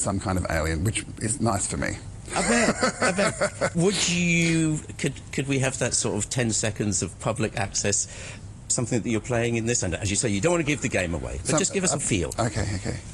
some kind of alien, which is nice for me. I bet. Would you... Could we have that sort of 10 seconds of public access, something that you're playing in this? And as you say, you don't want to give the game away, but just give us a feel. Okay.